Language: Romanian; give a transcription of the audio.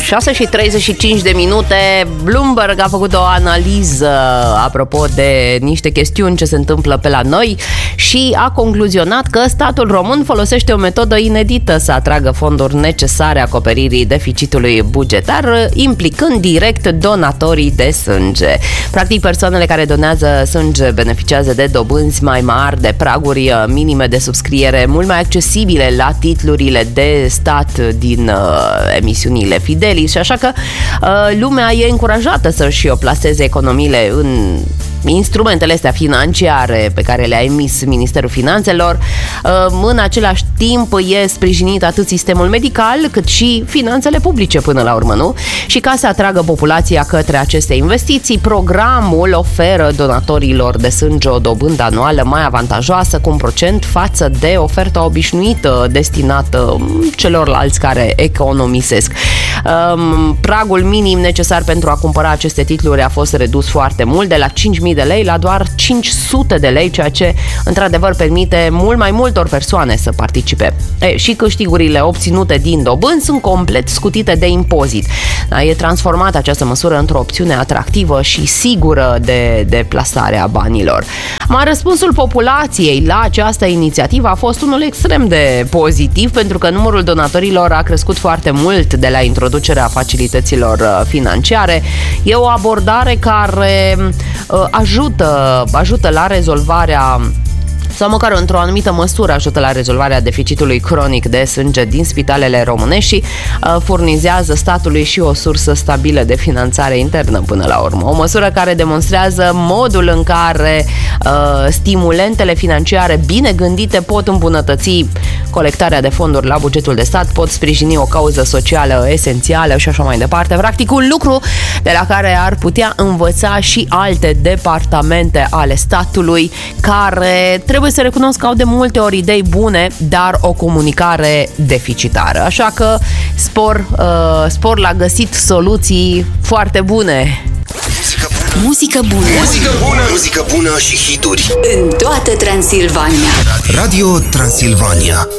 6:35. Bloomberg a făcut o analiză apropo de niște chestiuni ce se întâmplă pe la noi și a concluzionat că statul român folosește o metodă inedită să atragă fonduri necesare acoperirii deficitului bugetar, implicând direct donatorii de sânge. Practic, persoanele care donează sânge beneficiază de dobânzi mai mari, de praguri minime de subscriere mult mai accesibile la titlurile de stat din emisiunile Fidelis și așa că lumea e încurajată să-și plaseze economiile în instrumentele astea financiare pe care le-a emis Ministerul Finanțelor. În același timp e sprijinit atât sistemul medical cât și finanțele publice până la urmă, nu? Și ca să atragă populația către aceste investiții, programul oferă donatorilor de sânge o dobândă anuală mai avantajoasă cu 1% față de oferta obișnuită destinată celorlalți care economisesc. Pragul minim necesar pentru a cumpăra aceste titluri a fost redus foarte mult, de la 5.000 de lei la doar 500 de lei, ceea ce într-adevăr permite mult mai multor persoane să participe. Și câștigurile obținute din dobânzi sunt complet scutite de impozit. E transformată această măsură într-o opțiune atractivă și sigură de plasare a banilor. Răspunsul populației la această inițiativă a fost unul extrem de pozitiv, pentru că numărul donatorilor a crescut foarte mult de la introducerea facilităților financiare. E o abordare care ajută la rezolvarea, sau măcar într-o anumită măsură ajută la rezolvarea deficitului cronic de sânge din spitalele românești și furnizează statului și o sursă stabilă de finanțare internă până la urmă. O măsură care demonstrează modul în care stimulentele financiare bine gândite pot îmbunătăți colectarea de fonduri la bugetul de stat, pot sprijini o cauză socială esențială și așa mai departe. Practic un lucru de la care ar putea învăța și alte departamente ale statului care trebuie să recunosc că au de multe ori idei bune, dar o comunicare deficitară. Așa că spor la găsit soluții foarte bune. Muzică bună. Muzică bună. Muzică bună și hituri în toată Transilvania. Radio Transilvania.